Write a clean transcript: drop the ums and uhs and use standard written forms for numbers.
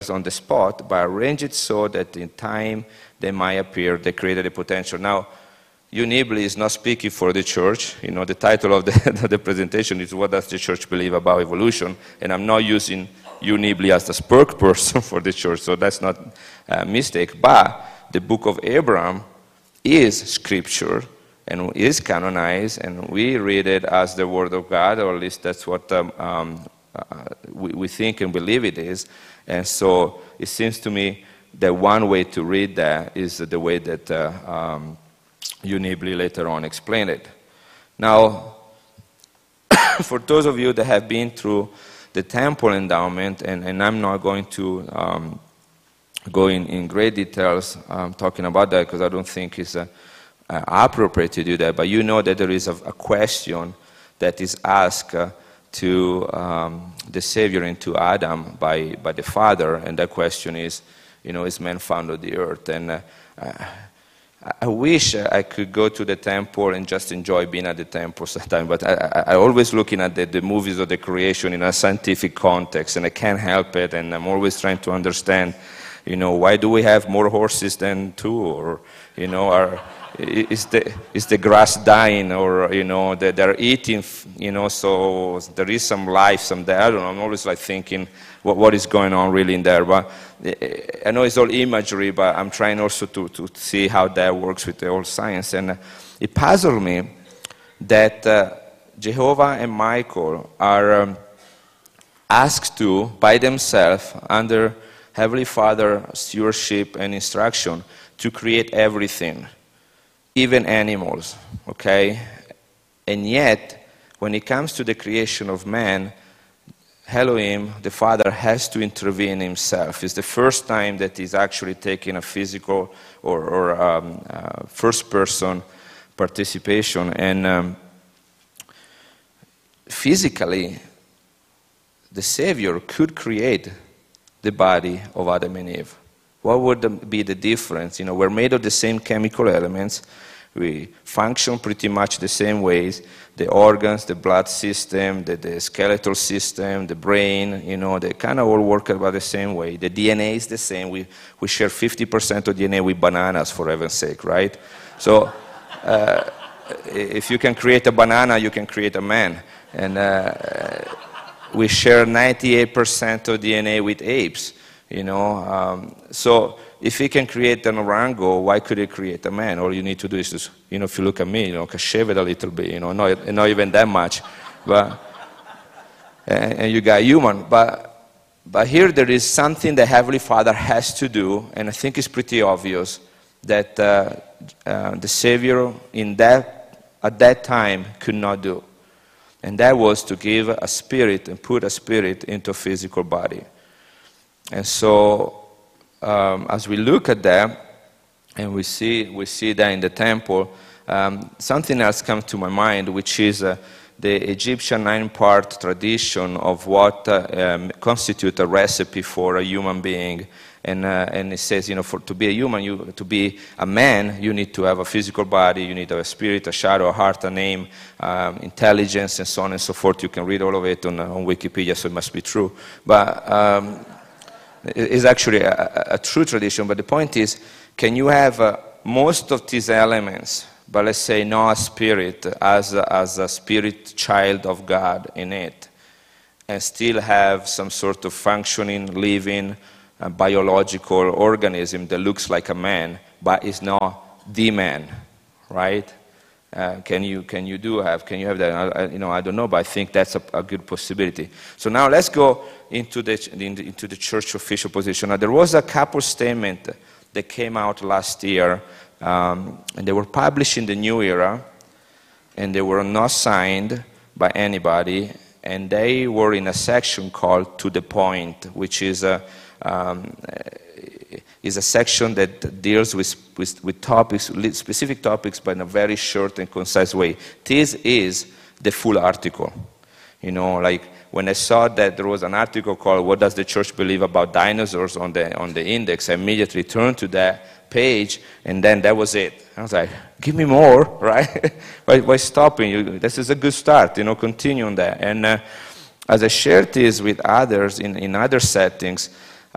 on the spot, but arrange it so that in time they might appear, they created a potential. Now, Unibli is not speaking for the church. You know, the title of the presentation is What Does the Church Believe About Evolution? And I'm not using Unibli as the spokesperson for the church, so that's not a mistake. But the book of Abraham is scripture and is canonized, and we read it as the word of God, or at least that's what we think and believe it is. And so it seems to me that one way to read that is the way that Unibli later on explained it. Now, for those of you that have been through the temple endowment, and I'm not going to go in great details talking about that because I don't think it's appropriate to do that, but you know that there is a question that is asked to the Savior and to Adam by the Father, and that question is, you know, is man found on the earth? And I wish I could go to the temple and just enjoy being at the temple sometimes, but I always looking at the movies of the creation in a scientific context, and I can't help it, and I'm always trying to understand, you know, why do we have more horses than two, or, you know, is the grass dying, or, you know, they're eating, you know, so there is some life, I don't know, I'm always like thinking what is going on really in there, but I know it's all imagery, but I'm trying also to see how that works with the old science, and it puzzled me that Jehovah and Michael are asked to, by themselves, under Heavenly Father stewardship and instruction, to create everything, even animals, okay? And yet, when it comes to the creation of man, Elohim, the Father, has to intervene himself. It's the first time that he's actually taking a physical or first-person participation. And physically, the Savior could create the body of Adam and Eve. What would be the difference? You know, we're made of the same chemical elements. We function pretty much the same ways. The organs, the blood system, the skeletal system, the brain, you know, they kind of all work about the same way. The DNA is the same. We share 50% of DNA with bananas, for heaven's sake, right? So if you can create a banana, you can create a man. And we share 98% of DNA with apes, you know. So if he can create an orango, why could he create a man? All you need to do is just, you know, if you look at me, you know, shave it a little bit, you know, not even that much, but and you got human. But here there is something the Heavenly Father has to do, and I think it's pretty obvious that the Savior at that time could not do. And that was to give a spirit and put a spirit into a physical body. And so, as we look at that, and we see that in the temple, something else comes to my mind, which is the Egyptian 9-part tradition of what constitutes a recipe for a human being. And it says, you know, to be a human, to be a man, you need to have a physical body, you need to have a spirit, a shadow, a heart, a name, intelligence, and so on and so forth. You can read all of it on Wikipedia, so it must be true. But it's actually a true tradition. But the point is, can you have most of these elements, but let's say not a spirit as a spirit child of God in it, and still have some sort of functioning, living, biological organism that looks like a man, but is not the man, right? Can you have that? You know, I don't know, but I think that's a good possibility. So now let's go into the church official position. Now, there was a couple statement that came out last year, and they were published in the New Era, and they were not signed by anybody, and they were in a section called To the Point, which is a section that deals with topics, specific topics, but in a very short and concise way. This is the full article. You know, like when I saw that there was an article called "What Does the Church Believe About Dinosaurs" on the index, I immediately turned to that page, and then that was it. I was like, give me more, right? Why stopping? You? This is a good start, you know, continue on that. And as I shared this with others in other settings,